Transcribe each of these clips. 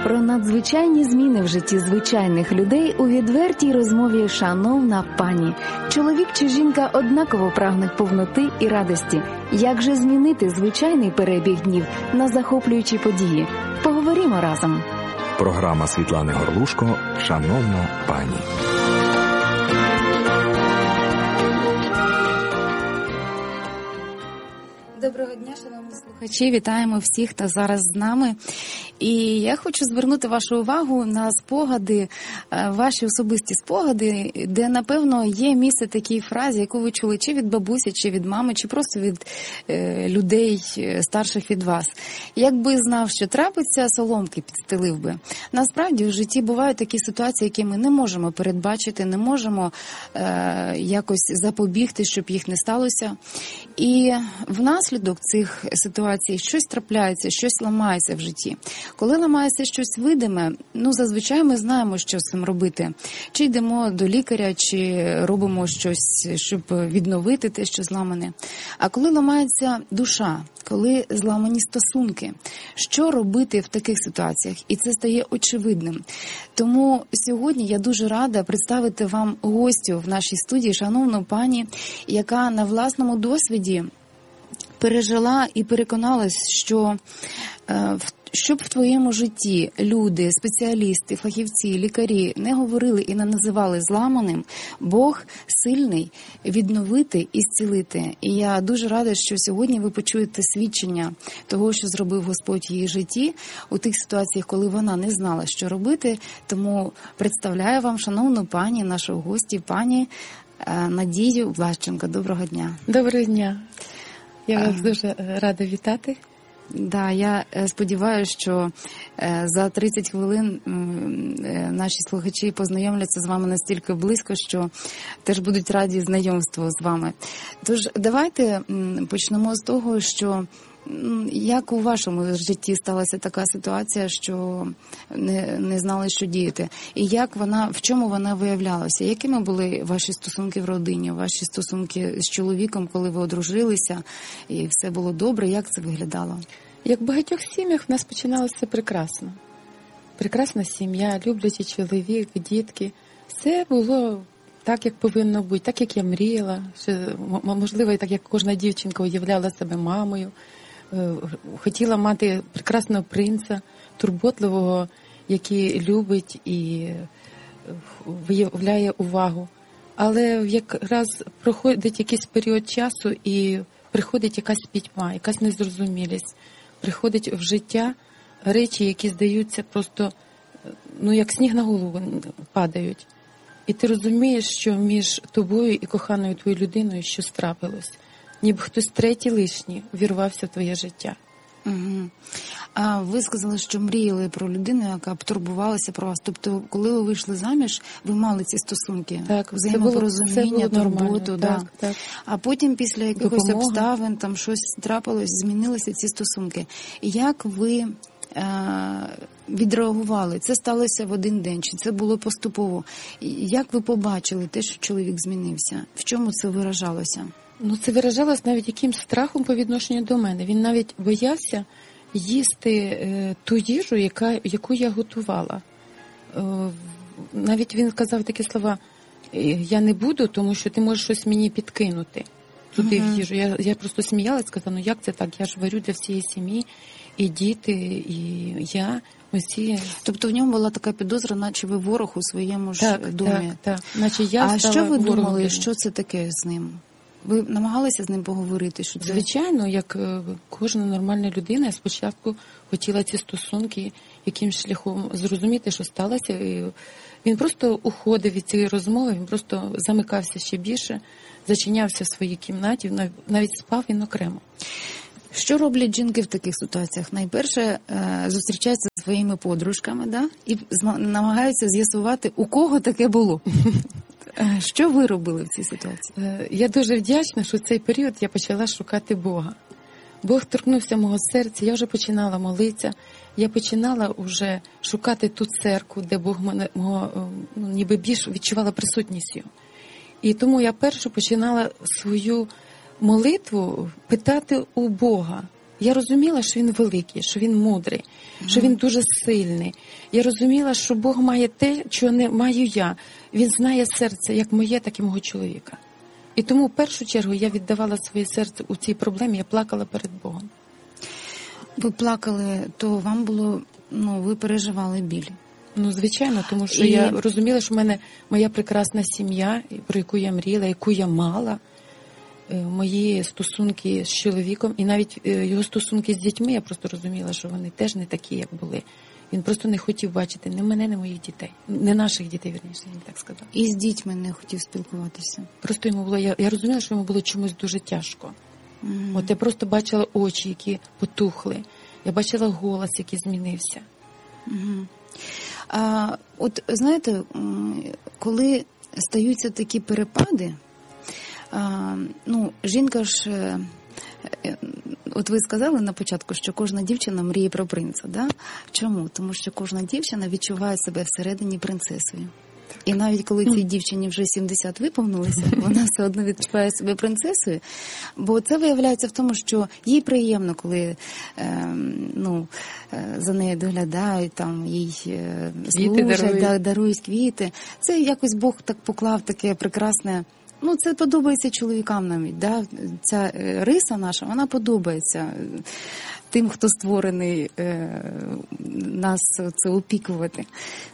Про надзвичайні зміни в житті звичайних людей у відвертій розмові «Шановна пані». Чоловік чи жінка однаково прагнуть повноти і радості. Як же змінити звичайний перебіг днів на захоплюючі події? Поговоримо разом. Програма Світлани Горлушко «Шановна пані». Доброго дня, шановні слухачі. Вітаємо всіх, хто зараз з нами. І я хочу звернути вашу увагу на спогади, ваші особисті спогади, де, напевно, є місце такій фразі, яку ви чули чи від бабусі, чи від мами, чи просто від людей старших від вас. Якби знав, що трапиться, соломки підстелив би. Насправді, в житті бувають такі ситуації, які ми не можемо передбачити, не можемо якось запобігти, щоб їх не сталося. І внаслідок цих ситуацій щось трапляється, щось ламається в житті. Коли ламається щось видиме, зазвичай ми знаємо, що з цим робити. Чи йдемо до лікаря, чи робимо щось, щоб відновити те, що зламане. А коли ламається душа, коли зламані стосунки, що робити в таких ситуаціях? І це стає очевидним. Тому сьогодні я дуже рада представити вам гостю в нашій студії, шановну пані, яка на власному досвіді пережила і переконалась, що щоб в твоєму житті люди, спеціалісти, фахівці, лікарі не говорили і не називали зламаним, Бог сильний відновити і зцілити. І я дуже рада, що сьогодні ви почуєте свідчення того, що зробив Господь в її житті у тих ситуаціях, коли вона не знала, що робити. Тому представляю вам, шановну пані, нашу гості, пані Надію Влащенко. Доброго дня. Доброго дня. Я вас дуже рада вітати. Да, я сподіваюся, що за 30 хвилин наші слухачі познайомляться з вами настільки близько, що теж будуть раді знайомству з вами. Тож давайте почнемо з того, що як у вашому житті сталася така ситуація, що не знали, що діяти? І як в чому вона виявлялася? Якими були ваші стосунки в родині, ваші стосунки з чоловіком, коли ви одружилися, і все було добре? Як це виглядало? Як в багатьох сім'ях в нас починалося прекрасно. Прекрасна сім'я, люблячий чоловік, дітки. Все було так, як повинно бути, так, як я мріяла. Можливо, і так, як кожна дівчинка уявляла себе мамою. Хотіла мати прекрасного принца, турботливого, який любить і виявляє увагу. Але якраз проходить якийсь період часу і приходить якась пітьма, якась незрозумілість. Приходить в життя речі, які здаються просто, як сніг на голову падають. І ти розумієш, що між тобою і коханою твоєю людиною щось трапилось. Ніби хтось третій лишній увірвався в твоє життя. Угу. А ви сказали, що мріяли про людину, яка б турбувалася про вас. Тобто, коли ви вийшли заміж, ви мали ці стосунки? Так, взаємопорозуміння, турботу. Так. А потім після якихось обставин, там щось трапилось, змінилися ці стосунки. Як ви відреагували? Це сталося в один день, чи це було поступово? Як ви побачили те, що чоловік змінився? В чому це виражалося? Це виражалось навіть якимсь страхом по відношенню до мене. Він навіть боявся їсти ту їжу, яку я готувала. Навіть він сказав такі слова: я не буду, тому що ти можеш щось мені підкинути туди в їжу. Я просто сміялась, сказала, як це так? Я ж варю для всієї сім'ї, і діти, і я. Усі. Тобто в ньому була така підозра, наче ви ворог у своєму ж домі. Так. Наче я А що ви думали, ворогом. що це таке з ним? Ви намагалися з ним поговорити? Що це? Звичайно, як кожна нормальна людина, я спочатку хотіла ці стосунки якимсь шляхом зрозуміти, що сталося. І він просто уходив від цієї розмови, він просто замикався ще більше, зачинявся в своїй кімнаті, навіть спав він окремо. Що роблять жінки в таких ситуаціях? Найперше, зустрічаються зі своїми подружками, і намагаються з'ясувати, у кого таке було. Що ви робили в цій ситуації? Я дуже вдячна, що в цей період я почала шукати Бога. Бог торкнувся мого серця, я вже починала молитися, я починала вже шукати ту церкву, де Бог ніби більш відчувала присутність його. І тому я першу починала свою молитву питати у Бога, Я розуміла, що він великий, що він мудрий, що він дуже сильний. Я розуміла, що Бог має те, чого не маю я. Він знає серце, як моє, так і мого чоловіка. І тому в першу чергу я віддавала своє серце у цій проблемі, я плакала перед Богом. Ви плакали, то вам було, ви переживали біль. Звичайно, тому що я розуміла, що в мене моя прекрасна сім'я, про яку я мріяла, яку я мала, мої стосунки з чоловіком, і навіть його стосунки з дітьми, я просто розуміла, що вони теж не такі, як були. Він просто не хотів бачити ні мене, ні моїх дітей. Не наших дітей, вірніше, він так сказав. І з дітьми не хотів спілкуватися? Просто йому було, я розуміла, що йому було чомусь дуже тяжко. От я просто бачила очі, які потухли. Я бачила голос, який змінився. От знаєте, коли стаються такі перепади, жінка ж, от ви сказали на початку, що кожна дівчина мріє про принца, да? Чому? Тому що кожна дівчина відчуває себе всередині принцесою. І навіть коли цій дівчині вже 70 виповнилося, вона все одно відчуває себе принцесою, бо це виявляється в тому, що їй приємно, коли за нею доглядають, там їй служать, дарують квіти. Це якось Бог так поклав таке прекрасне. Це подобається чоловікам навіть, да? Ця риса наша, вона подобається тим, хто створений нас це опікувати.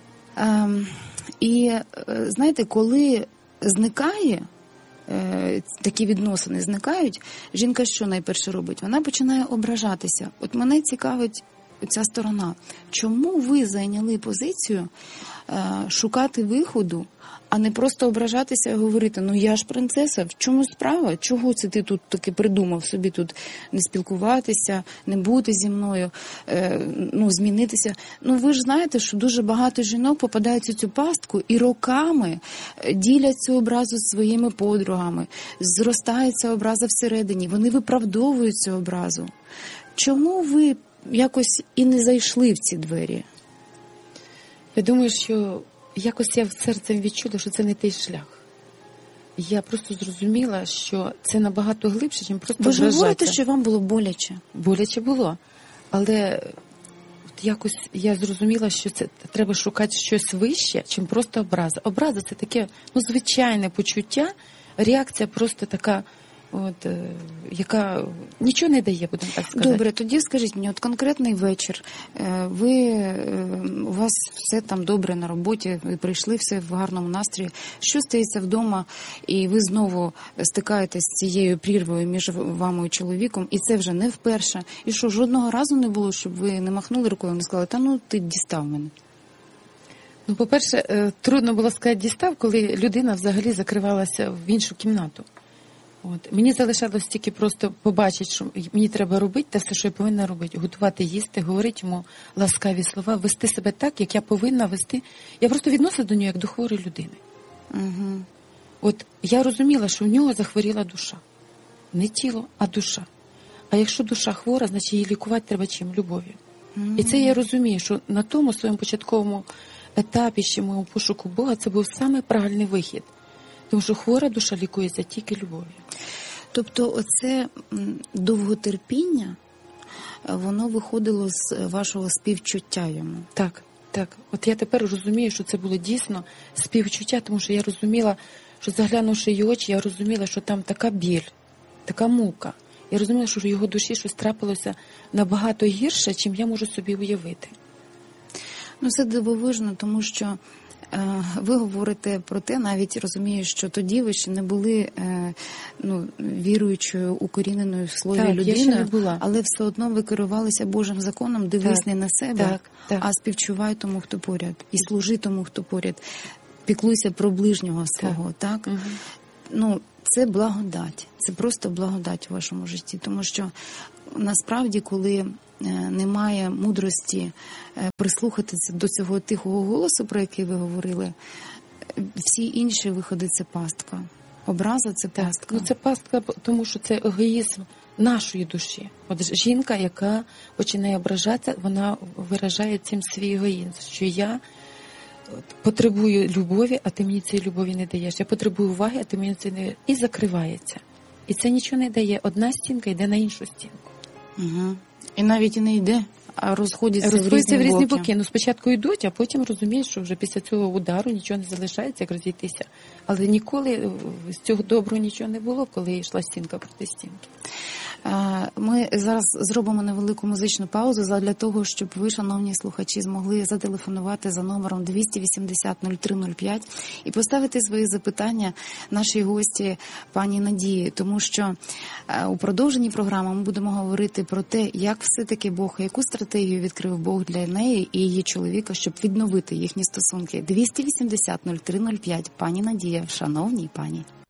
І, знаєте, коли зникає, такі відносини зникають, жінка що найперше робить? Вона починає ображатися. От мене цікавить ця сторона. Чому ви зайняли позицію шукати виходу, а не просто ображатися і говорити, я ж принцеса, в чому справа? Чого це ти тут таки придумав собі тут не спілкуватися, не бути зі мною, змінитися? Ви ж знаєте, що дуже багато жінок попадають у цю пастку і роками ділять цю образу з своїми подругами, зростає ця образа всередині, вони виправдовують цю образу. Чому ви якось і не зайшли в ці двері? Я думаю, що якось я серцем відчула, що це не той шлях. Я просто зрозуміла, що це набагато глибше, ніж просто вражатися. Ви ж говорите, що вам було боляче? Боляче було. Але якось я зрозуміла, що це треба шукати щось вище, чим просто образа. Образа – це таке звичайне почуття, реакція просто така, яка нічого не дає, будемо так сказати. Добре, тоді скажіть мені, от конкретний вечір, у вас все там добре на роботі, ви прийшли, все в гарному настрої. Що стається вдома, і ви знову стикаєтесь з цією прірвою між вами і чоловіком, і це вже не вперше. І що, жодного разу не було, щоб ви не махнули рукою, не сказали, ти дістав мене? По-перше, трудно було сказати дістав, коли людина взагалі закривалася в іншу кімнату. Мені залишалось тільки просто побачити, що мені треба робити те все, що я повинна робити. Готувати, їсти, говорити йому ласкаві слова, вести себе так, як я повинна вести. Я просто відносила до нього як до хворої людини. Я розуміла, що в нього захворіла душа. Не тіло, а душа. А якщо душа хвора, значить її лікувати треба чим? Любов'ю. І це я розумію, що на тому своєму початковому етапі, ще моєму пошуку Бога, це був саме правильний вихід. Тому що хвора душа лікується тільки любов'ю. Тобто оце довготерпіння, воно виходило з вашого співчуття йому? Так. От я тепер розумію, що це було дійсно співчуття, тому що я розуміла, що заглянувши її очі, я розуміла, що там така біль, така мука. Я розуміла, що в його душі щось трапилося набагато гірше, чим я можу собі уявити. Це дивовижно, тому що ви говорите про те, навіть розумію, що тоді ви ще не були віруючою, укоріненою в слові людиною, але все одно ви керувалися Божим законом, дивись не на себе, а співчувай тому, хто поряд, і служи тому, хто поряд, піклуйся про ближнього свого, так? Це благодать, це просто благодать у вашому житті, тому що насправді, коли немає мудрості прислухатися до цього тихого голосу, про який ви говорили, всі інші виходи – це пастка. Образа – це пастка. Це пастка, тому що це егоїзм нашої душі. Жінка, яка починає ображатися, вона виражає цим свій егоїзм, що я потребую любові, а ти мені цієї любові не даєш. Я потребую уваги, а ти мені це не даєш. І закривається. І це нічого не дає. Одна стінка йде на іншу стінку. Угу. І навіть і не йде, а розходяться Розходяться в різні боки. боки. Ну, спочатку йдуть, а потім розумієш, що вже після цього удару нічого не залишається, як розійтися. Але ніколи з цього доброго нічого не було, коли йшла стінка проти стінки. Ми зараз зробимо невелику музичну паузу задля того, щоб ви, шановні слухачі, змогли зателефонувати за номером 280-0305 і поставити свої запитання нашій гості пані Надії, тому що у продовженні програми ми будемо говорити про те, як все-таки Бог, яку стратегію відкрив Бог для неї і її чоловіка, щоб відновити їхні стосунки. 280-0305. Пані Надія, шановній пані.